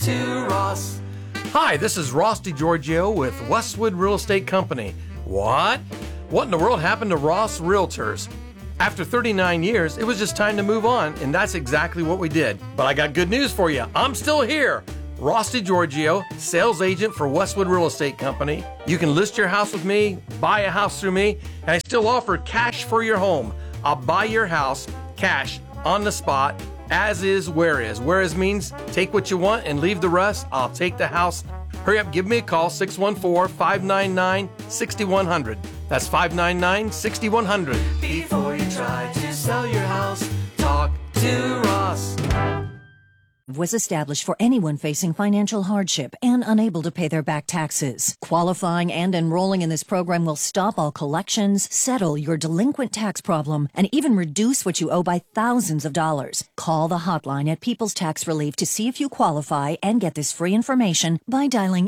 to Ross. Hi, this is Ross DiGiorgio with Westwood Real Estate Company. What? What in the world happened to Ross Realtors? After 39 years, it was just time to move on, and that's exactly what we did. But I got good news for you. I'm still here. Ross DiGiorgio, sales agent for Westwood Real Estate Company. You can list your house with me, buy a house through me, and I still offer cash for your home. I'll buy your house, cash, on the spot, as is, where is. Where is means take what you want and leave the rest. I'll take the house. Hurry up, give me a call, 614-599-6100. That's 599-6100. Before you try to sell your house, talk to Ross. Was established for anyone facing financial hardship and unable to pay their back taxes. Qualifying and enrolling in this program will stop all collections, settle your delinquent tax problem, and even reduce what you owe by thousands of dollars. Call the hotline at People's Tax Relief to see if you qualify and get this free information by dialing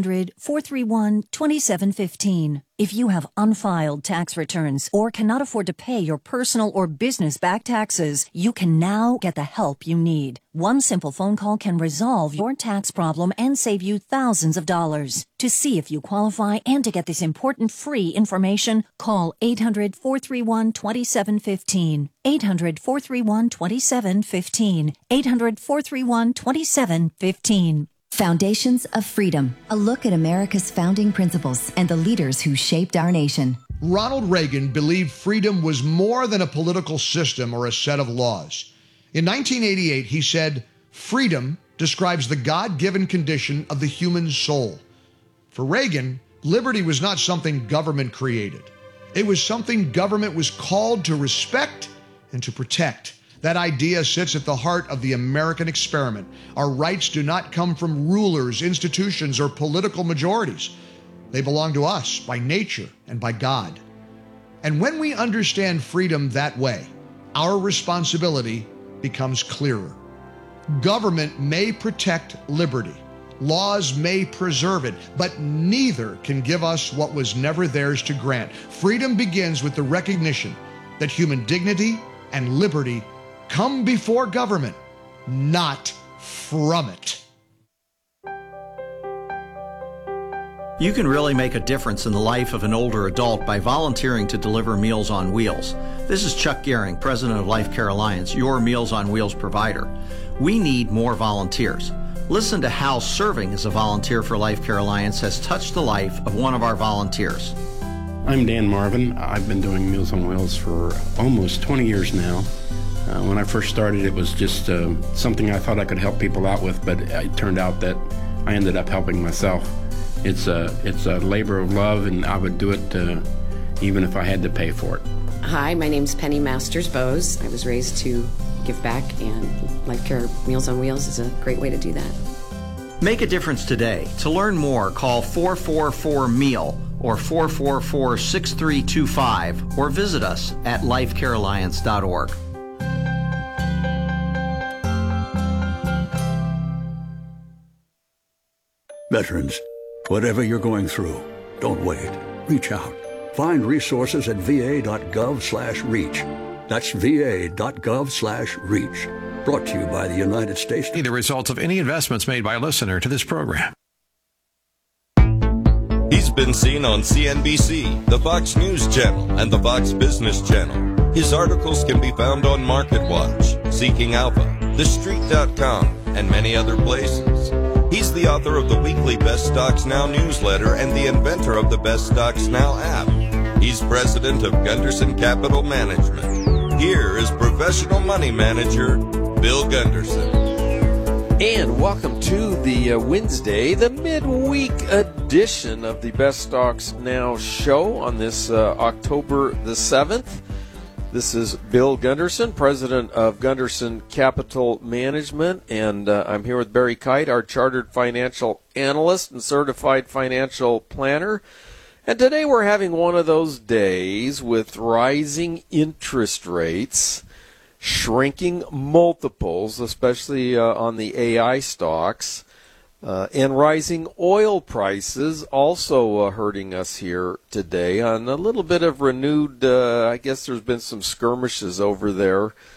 800-431-2715. If you have unfiled tax returns or cannot afford to pay your personal or business back taxes, you can now get the help you need. One simple phone call can resolve your tax problem and save you thousands of dollars. To see if you qualify and to get this important free information, call 800-431-2715. 800-431-2715. 800-431-2715. Foundations of Freedom, a look at America's founding principles and the leaders who shaped our nation. Ronald Reagan believed freedom was more than a political system or a set of laws. In 1988, he said, "Freedom describes the God-given condition of the human soul." For Reagan, liberty was not something government created. It was something government was called to respect and to protect. That idea sits at the heart of the American experiment. Our rights do not come from rulers, institutions, or political majorities. They belong to us by nature and by God. And when we understand freedom that way, our responsibility becomes clearer. Government may protect liberty. Laws may preserve it, but neither can give us what was never theirs to grant. Freedom begins with the recognition that human dignity and liberty come before government, not from it. You can really make a difference in the life of an older adult by volunteering to deliver Meals on Wheels. This is Chuck Gehring, president of Life Care Alliance, your Meals on Wheels provider. We need more volunteers. Listen to how serving as a volunteer for Life Care Alliance has touched the life of one of our volunteers. I'm Dan Marvin. I've been doing Meals on Wheels for almost 20 years now. When I first started, it was just something I thought I could help people out with, but it turned out that I ended up helping myself. It's a labor of love, and I would do it even if I had to pay for it. Hi, my name's Penny Masters Bowes. I was raised to give back, and Life Care Meals on Wheels is a great way to do that. Make a difference today. To learn more, call 444-MEAL or 444-6325 or visit us at lifecarealliance.org. Veterans, whatever you're going through, don't wait. Reach out. Find resources at va.gov/reach. That's va.gov/reach. Brought to you by the United States. The results of any investments made by a listener to this program. He's been seen on CNBC, the Fox News Channel, and the Fox Business Channel. His articles can be found on MarketWatch, Seeking Alpha, TheStreet.com, and many other places. He's the author of the weekly Best Stocks Now newsletter and the inventor of the Best Stocks Now app. He's president of Gunderson Capital Management. Here is professional money manager Bill Gunderson. And welcome to the Wednesday, the midweek edition of the Best Stocks Now show on this October the 7th. This is Bill Gunderson, president of Gunderson Capital Management, and I'm here with Barry Kite, our chartered financial analyst and certified financial planner. And today we're having one of those days with rising interest rates, shrinking multiples, especially on the AI stocks, and rising oil prices also hurting us here today on a little bit of renewed, I guess there's been some skirmishes over there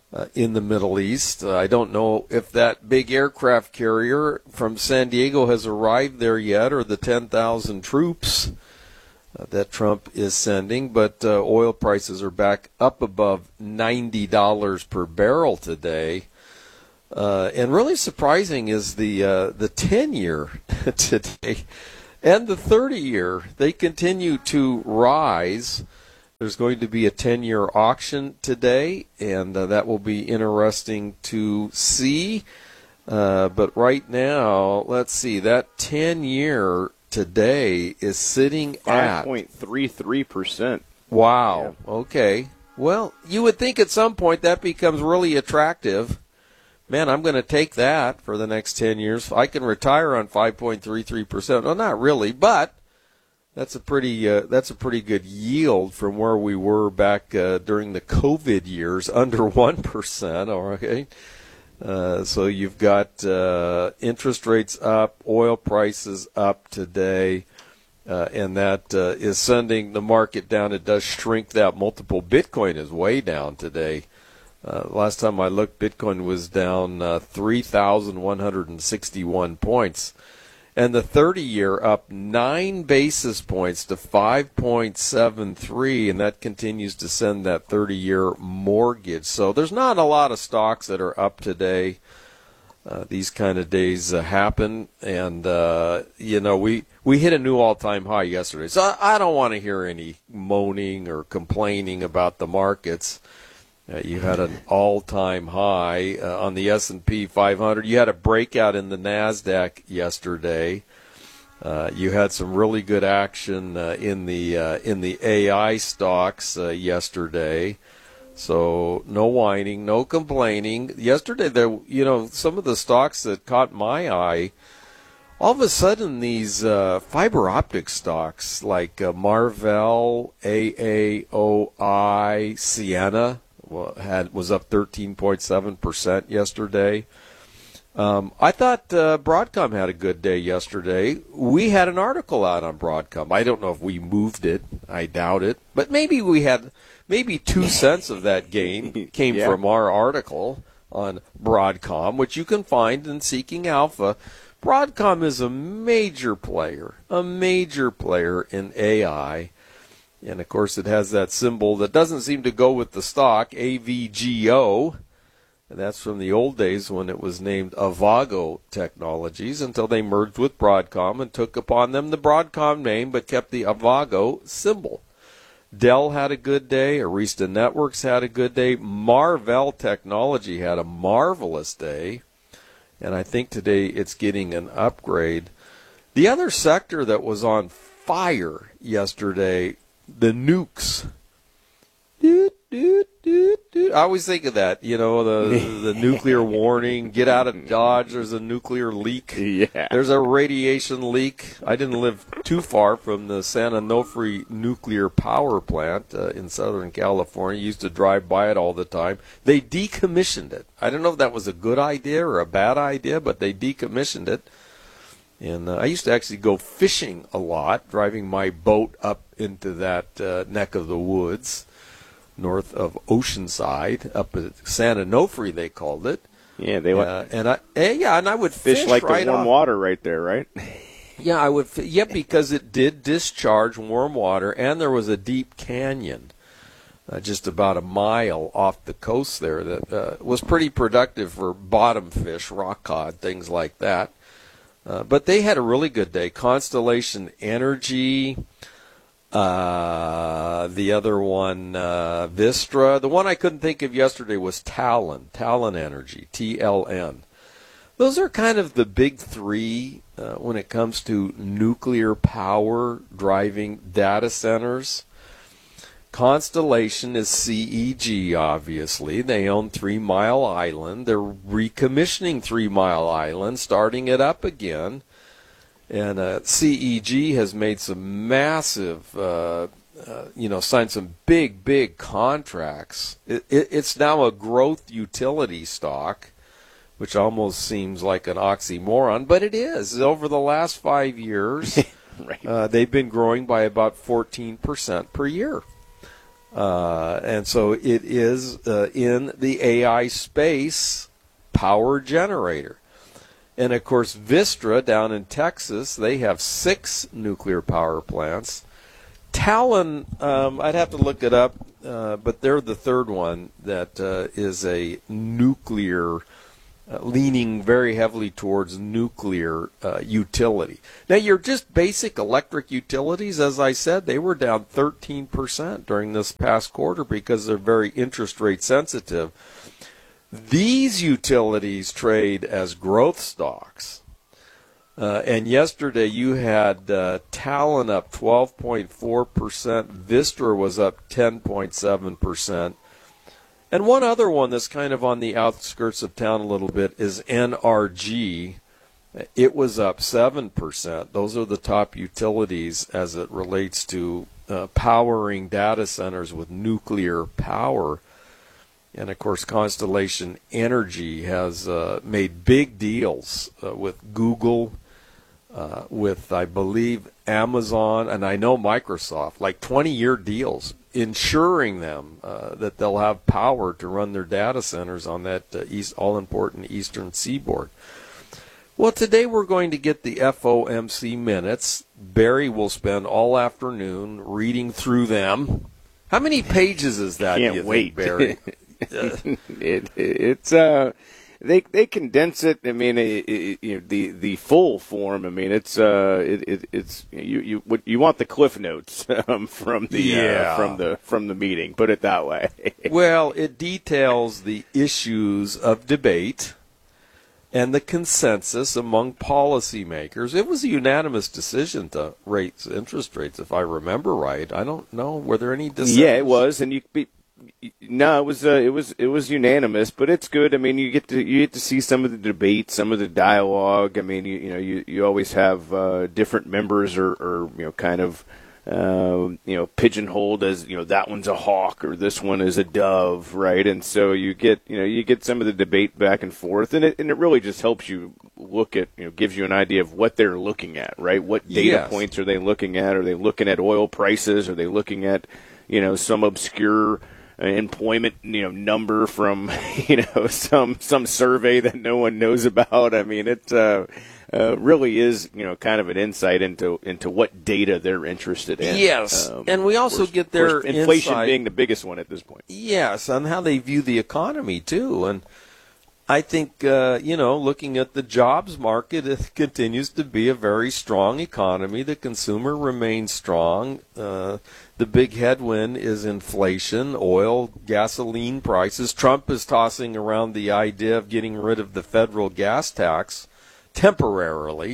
in the Middle East. I don't know if that big aircraft carrier from San Diego has arrived there yet, or the 10,000 troops that Trump is sending, but oil prices are back up above $90 per barrel today. And really surprising is the 10-year today and the 30-year. They continue to rise. There's going to be a 10-year auction today, and that will be interesting to see. But right now, let's see, that 10-year today is sitting at 5.33%. Wow. Yeah. Okay. Well, you would think at some point that becomes really attractive. Man, I'm going to take that for the next 10 years. I can retire on 5.33%. Well, not really, but that's a pretty good yield from where we were back during the COVID years, under 1%. Okay. So you've got interest rates up, oil prices up today, and that is sending the market down. It does shrink that multiple. Bitcoin is way down today. Last time I looked, Bitcoin was down 3,161 points. And the 30-year up 9 basis points to 5.73, and that continues to send that 30-year mortgage. So there's not a lot of stocks that are up today. These kind of days happen, and we hit a new all-time high yesterday. So I don't want to hear any moaning or complaining about the markets. You had an all-time high on the S&P 500. You had a breakout in the NASDAQ yesterday. You had some really good action in the AI stocks yesterday. So no whining, no complaining. Yesterday, some of the stocks that caught my eye, all of a sudden these fiber optic stocks like Marvell, AAOI, Ciena, was up 13.7% yesterday. I thought Broadcom had a good day yesterday. We had an article out on Broadcom. I don't know if we moved it. I doubt it. But maybe 2 cents of that gain came from our article on Broadcom, which you can find in Seeking Alpha. Broadcom is a major player in AI. And, of course, it has that symbol that doesn't seem to go with the stock, AVGO. And that's from the old days when it was named Avago Technologies, until they merged with Broadcom and took upon them the Broadcom name but kept the Avago symbol. Dell had a good day. Arista Networks had a good day. Marvell Technology had a marvelous day. And I think today it's getting an upgrade. The other sector that was on fire yesterday, the nukes. I always think of that, the nuclear warning, get out of Dodge, there's a nuclear leak. Yeah. There's a radiation leak. I didn't live too far from the San Onofre nuclear power plant in Southern California. Used to drive by it all the time. They decommissioned it. I don't know if that was a good idea or a bad idea, but they decommissioned it. And I used to actually go fishing a lot, driving my boat up into that neck of the woods north of Oceanside, up at San Onofre, they called it. Yeah, they went. And I would fish like right the warm water right there, right? Yeah, I would. Yeah, because it did discharge warm water, and there was a deep canyon just about a mile off the coast there that was pretty productive for bottom fish, rock cod, things like that. But they had a really good day. Constellation Energy, the other one, Vistra. The one I couldn't think of yesterday was Talon Energy, TLN. Those are kind of the big three when it comes to nuclear power driving data centers. Constellation is CEG, obviously. They own 3 Mile Island. They're recommissioning 3 Mile Island, starting it up again. And CEG has made some massive, signed some big contracts. It's now a growth utility stock, which almost seems like an oxymoron, but it is. Over the last 5 years, right. They've been growing by about 14% per year. And so it is in the AI space power generator. And, of course, Vistra down in Texas, they have 6 nuclear power plants. Talon, I'd have to look it up, but they're the third one that is a nuclear, leaning very heavily towards nuclear utility. Now, your just basic electric utilities, as I said, they were down 13% during this past quarter because they're very interest rate sensitive. These utilities trade as growth stocks. And yesterday you had Talon up 12.4%. Vistra was up 10.7%. And one other one that's kind of on the outskirts of town a little bit is NRG. It was up 7%. Those are the top utilities as it relates to powering data centers with nuclear power. And, of course, Constellation Energy has made big deals with Google, with, I believe, Amazon, and I know Microsoft, like 20-year deals, ensuring them that they'll have power to run their data centers on that all-important eastern seaboard. Well, today we're going to get the FOMC minutes. Barry will spend all afternoon reading through them. How many pages is that, Can't do you wait. think, Barry? They condense it. I mean, the full form. I mean, it's you want the cliff notes from the meeting. Put it that way. Well, it details the issues of debate and the consensus among policymakers. It was a unanimous decision to raise interest rates, if I remember right. I don't know. Were there any dissents? Yeah, it was, and No, it was unanimous, but it's good. I mean, you get to see some of the debate, some of the dialogue. I mean, you always have different members or kind of pigeonholed as that one's a hawk or this one is a dove, right? And so you get some of the debate back and forth, and it really just helps you look at gives you an idea of what they're looking at, right? What data points are they looking at? Are they looking at oil prices? Are they looking at some obscure employment number from some survey that no one knows about? I mean, it really is kind of an insight into what data they're interested in. Yes, and we also get their inflation insight, being the biggest one at this point. Yes, on how they view the economy too. And I think looking at the jobs market, it continues to be a very strong economy. The consumer remains strong. The big headwind is inflation, oil, gasoline prices. Trump is tossing around the idea of getting rid of the federal gas tax temporarily.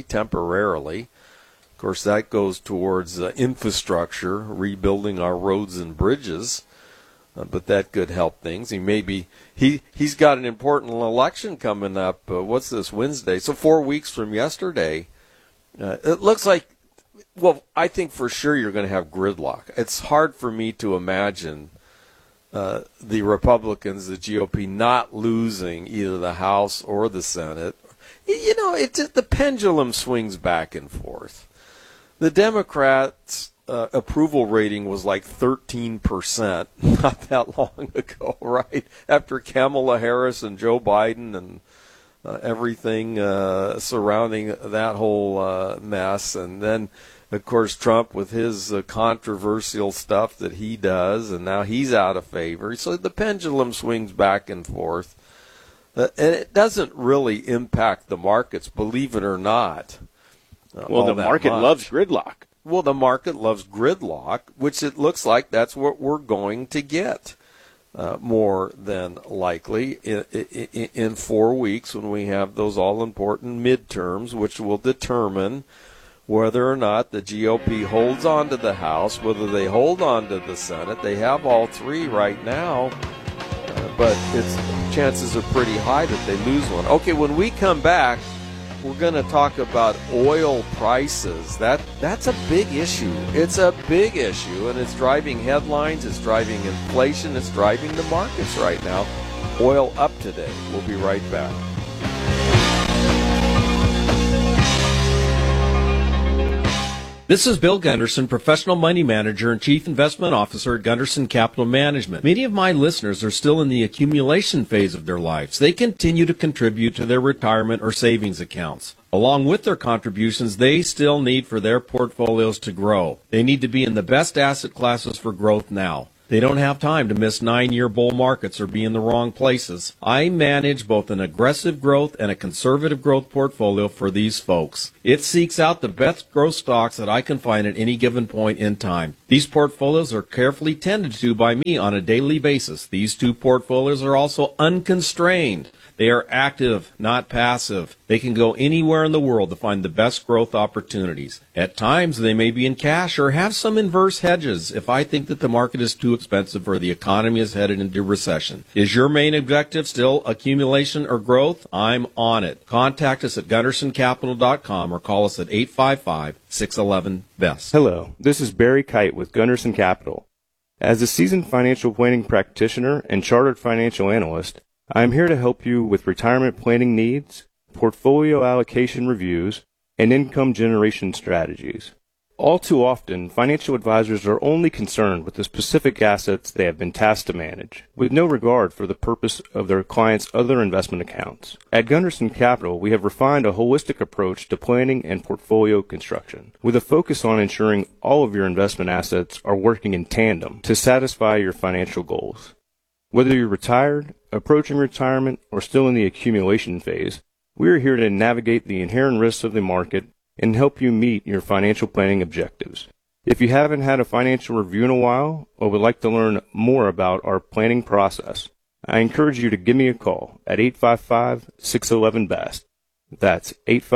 Of course, that goes towards infrastructure, rebuilding our roads and bridges. But that could help things. He's got an important election coming up. What's this, Wednesday? So 4 weeks from yesterday. It looks like, well, I think for sure you're going to have gridlock. It's hard for me to imagine the Republicans, the GOP, not losing either the House or the Senate. The pendulum swings back and forth. The Democrats' approval rating was like 13% not that long ago, right? After Kamala Harris and Joe Biden and everything surrounding that whole mess. And then, of course, Trump with his controversial stuff that he does, and now he's out of favor. So the pendulum swings back and forth. And it doesn't really impact the markets, believe it or not. Well, the market loves gridlock. Well, the market loves gridlock, which it looks like that's what we're going to get more than likely in 4 weeks when we have those all-important midterms, which will determine whether or not the GOP holds on to the House, whether they hold on to the Senate. They have all three right now, but chances are pretty high that they lose one. Okay, when we come back, we're going to talk about oil prices. That's a big issue. It's a big issue, and it's driving headlines. It's driving inflation. It's driving the markets right now. Oil up today. We'll be right back. This is Bill Gunderson, Professional Money Manager and Chief Investment Officer at Gunderson Capital Management. Many of my listeners are still in the accumulation phase of their lives. They continue to contribute to their retirement or savings accounts. Along with their contributions, they still need for their portfolios to grow. They need to be in the best asset classes for growth now. They don't have time to miss 9-year bull markets or be in the wrong places. I manage both an aggressive growth and a conservative growth portfolio for these folks. It seeks out the best growth stocks that I can find at any given point in time. These portfolios are carefully tended to by me on a daily basis. These two portfolios are also unconstrained. They are active, not passive. They can go anywhere in the world to find the best growth opportunities. At times, they may be in cash or have some inverse hedges if I think that the market is too expensive or the economy is headed into recession. Is your main objective still accumulation or growth? I'm on it. Contact us at GundersonCapital.com or call us at 855-611-BEST. Hello, this is Barry Kite with Gunderson Capital. As a seasoned financial planning practitioner and chartered financial analyst, I am here to help you with retirement planning needs, portfolio allocation reviews, and income generation strategies. All too often, financial advisors are only concerned with the specific assets they have been tasked to manage, with no regard for the purpose of their clients' other investment accounts. At Gunderson Capital, we have refined a holistic approach to planning and portfolio construction, with a focus on ensuring all of your investment assets are working in tandem to satisfy your financial goals. Whether you're retired, approaching retirement, or still in the accumulation phase, we are here to navigate the inherent risks of the market and help you meet your financial planning objectives. If you haven't had a financial review in a while or would like to learn more about our planning process, I encourage you to give me a call at 855-611-BEST. That's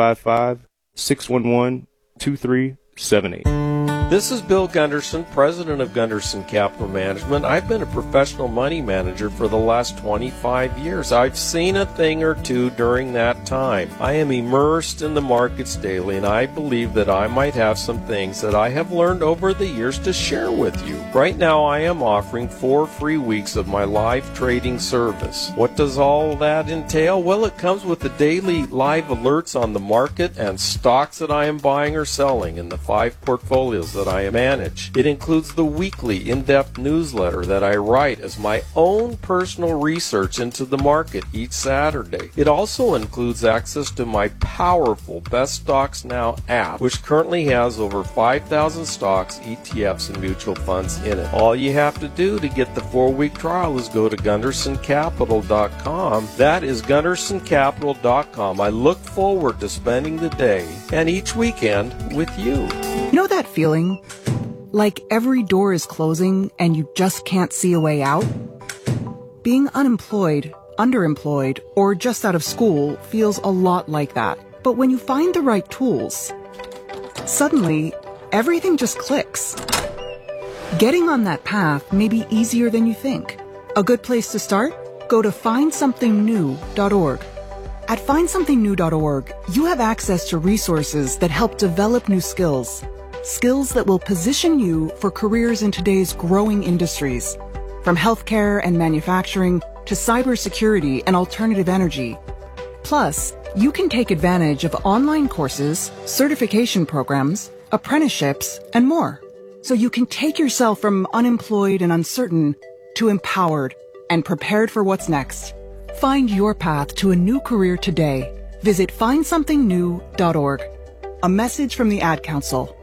855-611-2378. This is Bill Gunderson, President of Gunderson Capital Management. I've been a professional money manager for the last 25 years. I've seen a thing or two during that time. I am immersed in the markets daily, and I believe that I might have some things that I have learned over the years to share with you. Right now, I am offering 4 free weeks of my live trading service. What does all that entail? Well, it comes with the daily live alerts on the market and stocks that I am buying or selling in the 5 portfolios that I manage. It includes the weekly in-depth newsletter that I write as my own personal research into the market each Saturday. It also includes access to my powerful Best Stocks Now app, which currently has over 5,000 stocks, ETFs, and mutual funds in it. All you have to do to get the 4-week trial is go to GundersonCapital.com. That is GundersonCapital.com. I look forward to spending the day and each weekend with you. You know that feeling? Like every door is closing and you just can't see a way out? Being unemployed, underemployed, or just out of school feels a lot like that. But when you find the right tools, suddenly everything just clicks. Getting on that path may be easier than you think. A good place to start? Go to findsomethingnew.org. At findsomethingnew.org, you have access to resources that help develop new skills. Skills that will position you for careers in today's growing industries, from healthcare and manufacturing to cybersecurity and alternative energy. Plus, you can take advantage of online courses, certification programs, apprenticeships, and more. So you can take yourself from unemployed and uncertain to empowered and prepared for what's next. Find your path to a new career today. Visit findsomethingnew.org. A message from the Ad Council.